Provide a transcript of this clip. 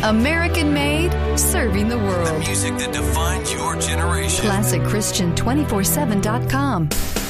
American made, serving the world. The music that defines your generation. ClassicChristian247.com.